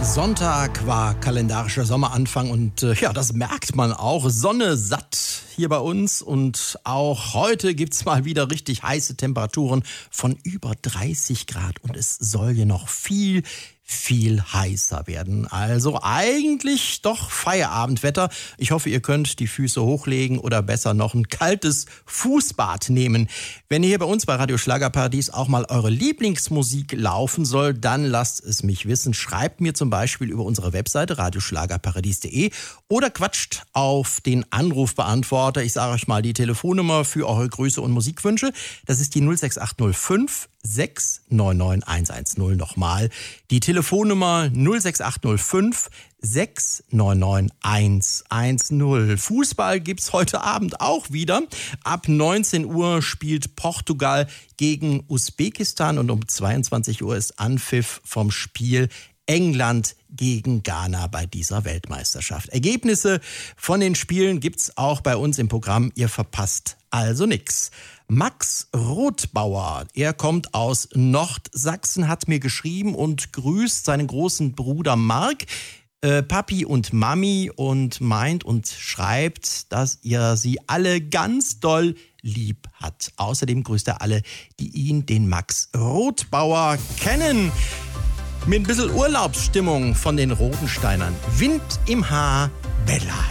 Sonntag war kalendarischer Sommeranfang und das merkt man auch. Sonne satt hier bei uns und auch heute gibt's mal wieder richtig heiße Temperaturen von über 30 Grad und es soll ja noch viel heißer werden. Also eigentlich doch Feierabendwetter. Ich hoffe, ihr könnt die Füße hochlegen oder besser noch ein kaltes Fußbad nehmen. Wenn ihr hier bei uns bei Radio Schlagerparadies auch mal eure Lieblingsmusik laufen soll, dann lasst es mich wissen. Schreibt mir zum Beispiel über unsere Webseite radioschlagerparadies.de oder quatscht auf den Anrufbeantworter. Ich sage euch mal die Telefonnummer für eure Grüße und Musikwünsche. Das ist die 06805 699 110. Nochmal die Telefonnummer 06805 699 110. Fußball gibt's heute Abend auch wieder. Ab 19 Uhr spielt Portugal gegen Usbekistan und um 22 Uhr ist Anpfiff vom Spiel England gegen Ghana bei dieser Weltmeisterschaft. Ergebnisse von den Spielen gibt's auch bei uns im Programm. Ihr verpasst also nix. Max Rothbauer, er kommt aus Nordsachsen, hat mir geschrieben und grüßt seinen großen Bruder Mark, Papi und Mami und meint und schreibt, dass ihr sie alle ganz doll lieb hat. Außerdem grüßt er alle, die ihn, den Max Rothbauer, kennen. Mit ein bisschen Urlaubsstimmung von den Rodensteinern. Wind im Haar, Bella.